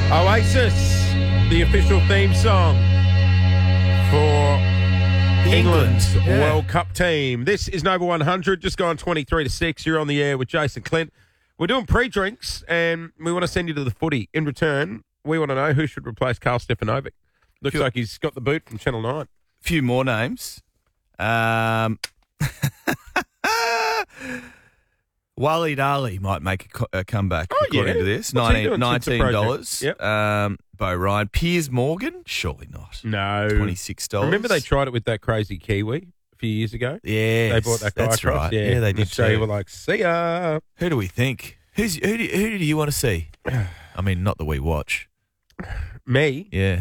Oasis, the official theme song for England's World Cup team. This is Nova 100, just gone 23-6. You're on the air with Jason Clint. We're doing pre-drinks, and we want to send you to the footy. In return, we want to know who should replace Karl Stefanovic. Looks like he's got the boot from Channel 9. A few more names. Waleed Ali might make a comeback according to this. $19. Yep. Bo Ryan. Piers Morgan? Surely not. No. $26. Remember they tried it with that crazy Kiwi a few years ago? Yeah. They bought that guy That's across. right. Yeah, they did So too. were like, see ya. Who do we think? Who do you want to see? I mean, not that we watch. Me? Yeah.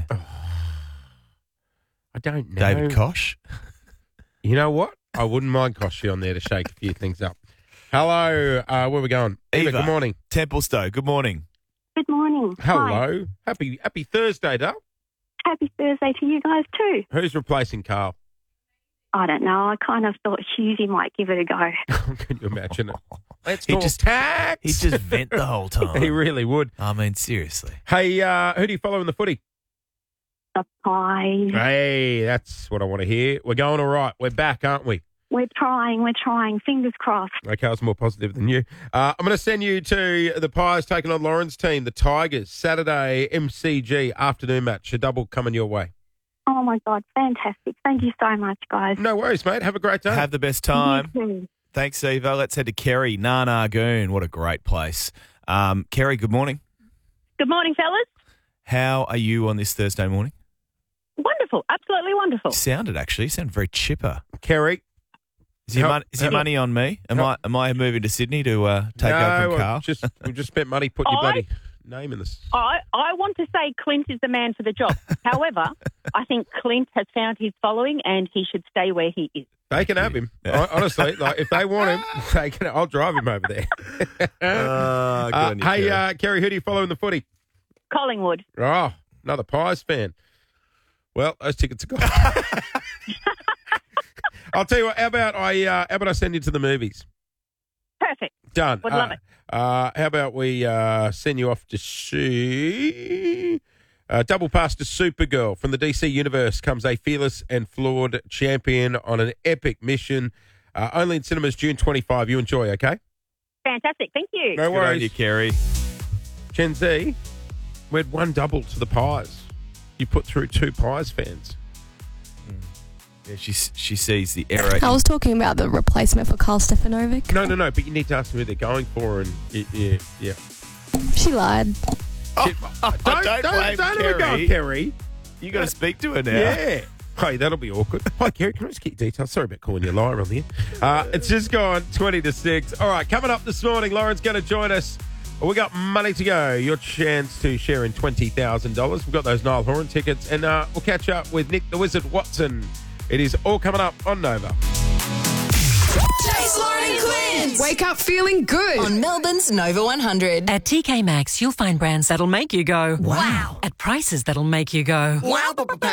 I don't know. David Koch? You know what? I wouldn't mind Koshy on there to shake a few things up. Hello, where are we going? Eva, good morning. Templestowe, good morning. Good morning. Hello. Hi. Happy Thursday, Dale. Happy Thursday to you guys too. Who's replacing Karl? I don't know. I kind of thought Hughesy might give it a go. Can you imagine it? Let's He'd talk just- tax. He'd just vent the whole time. He really would. I mean, seriously. Hey, who do you follow in the footy? The Pies. Hey, that's what I want to hear. We're going all right. We're back, aren't we? We're trying. Fingers crossed. Okay, I was more positive than you. I'm going to send you to the Pies taking on Lauren's team, the Tigers, Saturday MCG afternoon match. A double coming your way. Oh, my God. Fantastic. Thank you so much, guys. No worries, mate. Have a great day. Have the best time. You too. Thanks, Eva. Let's head to Kerry, Narnagoon. What a great place. Kerry, good morning. Good morning, fellas. How are you on this Thursday morning? Wonderful. Absolutely wonderful. You sound very chipper. Kerry. Is your money on me? Am I moving to Sydney to take over from Karl? We just spent money putting your bloody name in this. I want to say Clint is the man for the job. However, I think Clint has found his following and he should stay where he is. They can have him. Honestly, like if they want him, they can. I'll drive him over there. Good on you, hey, Kerry, who do you follow in the footy? Collingwood. Oh, another Pies fan. Well, those tickets are gone. I'll tell you what. How about I send you to the movies? Perfect. Done. Would love it. How about we send you off to see double pass to Supergirl from the DC universe comes a fearless and flawed champion on an epic mission. Only in cinemas June 25. You enjoy, okay? Fantastic. Thank you. No Good on worries. you, Kerry. Gen Z, we had one double to the Pies. You put through two Pies fans. Yeah, she sees the error. I was talking about the replacement for Karl Stefanovic. No, but you need to ask them who they're going for, and yeah. She lied. Don't blame have a go, Kerry. Kerry. You got to speak to her now. Yeah. Hey, that'll be awkward. Hi, Kerry. Can I just get your details? Sorry about calling you a liar on the air. It's just gone 20-6. All right, coming up this morning, Lauren's going to join us. We got money to go. Your chance to share in $20,000. We've got those Niall Horan tickets, and we'll catch up with Nick the Wizard Watson. It is all coming up on Nova. Chase, Lauren and Clint. Wake up feeling good. On Melbourne's Nova 100. At TK Maxx, you'll find brands that'll make you go, wow. At prices that'll make you go, Wow.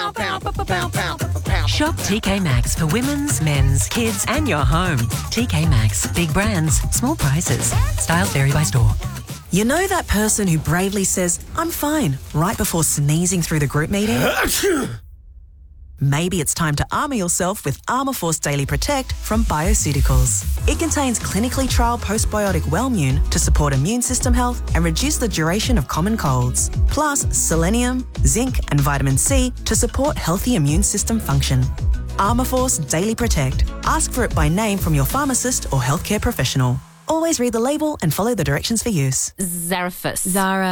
Shop TK Maxx for women's, men's, kids, and your home. TK Maxx. Big brands, small prices. Styles vary by store. You know that person who bravely says, "I'm fine," right before sneezing through the group meeting? Maybe it's time to armour yourself with Armourforce Daily Protect from Bioceuticals. It contains clinically trialled postbiotic Wellmune to support immune system health and reduce the duration of common colds. Plus, selenium, zinc and vitamin C to support healthy immune system function. Armourforce Daily Protect. Ask for it by name from your pharmacist or healthcare professional. Always read the label and follow the directions for use. Zarafas.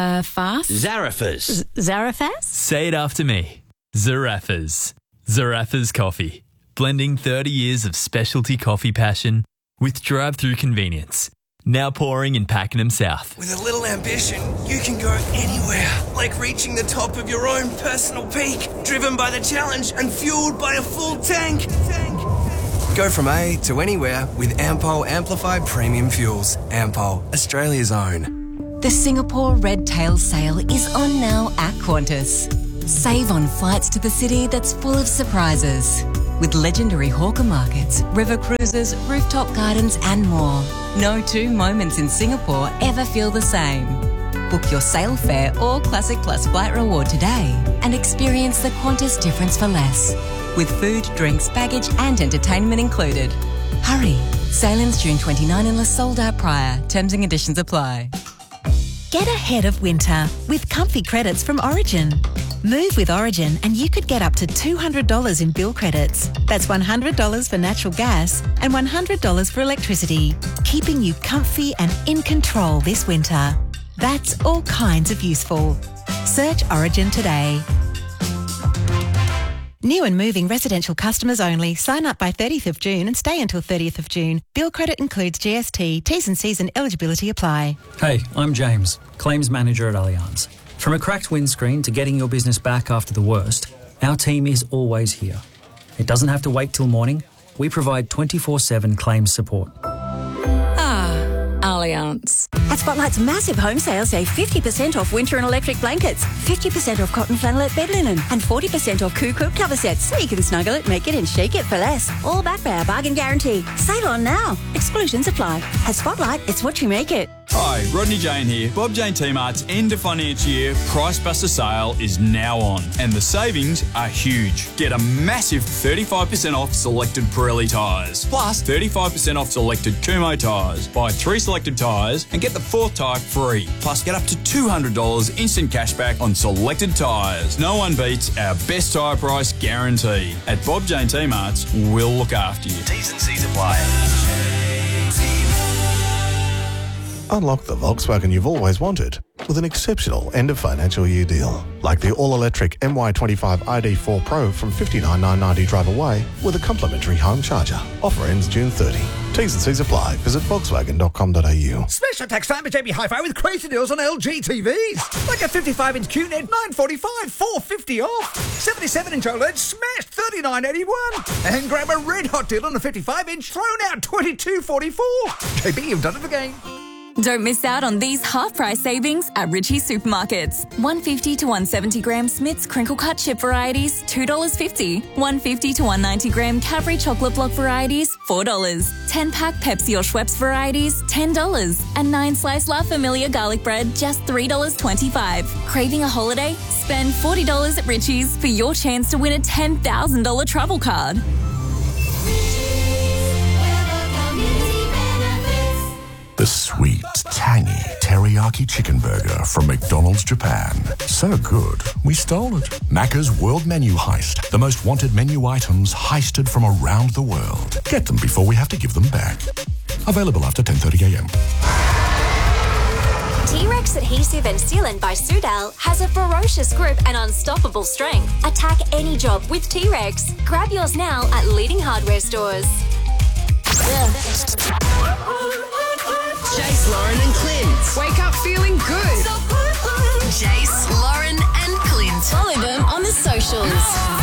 Zarafas? Say it after me. Zarafas. Zarafas Coffee. Blending 30 years of specialty coffee passion with drive-through convenience. Now pouring in Pakenham South. With a little ambition, you can go anywhere. Like reaching the top of your own personal peak. Driven by the challenge and fueled by a full tank. Go from A to anywhere with Ampol Amplified Premium Fuels. Ampol, Australia's own. The Singapore Red Tail Sale is on now at Qantas. Save on flights to the city that's full of surprises. With legendary hawker markets, river cruises, rooftop gardens and more. No two moments in Singapore ever feel the same. Book your sale fare or Classic Plus flight reward today and experience the Qantas difference for less. With food, drinks, baggage and entertainment included. Hurry. Sailings June 29 unless sold out prior. Terms and conditions apply. Get ahead of winter with comfy credits from Origin. Move with Origin and you could get up to $200 in bill credits. That's $100 for natural gas and $100 for electricity, keeping you comfy and in control this winter. That's all kinds of useful. Search Origin today. New and moving residential customers only. Sign up by 30th of June and stay until 30th of June. Bill credit includes GST. T's and C's and eligibility apply. Hey, I'm James, Claims Manager at Allianz. From a cracked windscreen to getting your business back after the worst, our team is always here. It doesn't have to wait till morning. We provide 24/7 claims support. Allianz. At Spotlight's massive home sale, save 50% off winter and electric blankets, 50% off cotton flannelette bed linen, and 40% off Coup quilt cover sets, so you can snuggle it, make it, and shake it for less. All backed by our bargain guarantee. Sale on now. Exclusions apply. At Spotlight, it's what you make it. Hi, Rodney Jane here. Bob Jane T-Mart's end of financial year Price Buster sale is now on, and the savings are huge. Get a massive 35% off selected Pirelli tyres, plus 35% off selected Kumho tyres. Buy 3 selected tyres and get the 4th tyre free. Plus, get up to $200 instant cashback on selected tyres. No one beats our best tyre price guarantee. At Bob Jane T-Mart's, we'll look after you. T's and C's apply. Unlock the Volkswagen you've always wanted with an exceptional end of financial year deal. Like the all-electric MY25 ID4 Pro from $59,990 drive away with a complimentary home charger. Offer ends June 30. T's and C's apply. Visit Volkswagen.com.au. Special tax time at JB Hi-Fi with crazy deals on LG TVs. Like a 55-inch QNED, $945, $450 off. 77-inch OLED, smashed $39.81. And grab a red hot deal on a 55-inch, thrown out $22.44. JB, you've done it again. Don't miss out on these half-price savings at Ritchie Supermarkets. 150 to 170 gram Smith's crinkle cut chip varieties, $2.50. 150 to 190 gram Cadbury chocolate block varieties, $4. 10-pack Pepsi or Schweppes varieties, $10. And 9-slice La Familia garlic bread, just $3.25. Craving a holiday? Spend $40 at Ritchie's for your chance to win a $10,000 travel card. The sweet, tangy teriyaki chicken burger from McDonald's Japan. So good, we stole it. Macca's World Menu Heist. The most wanted menu items heisted from around the world. Get them before we have to give them back. Available after 10:30 a.m. T-Rex Adhesive and Sealant by Sudal has a ferocious grip and unstoppable strength. Attack any job with T-Rex. Grab yours now at leading hardware stores. Jace, Lauren and Clint. Wake up feeling good. Jace, Lauren and Clint. Follow them on the socials.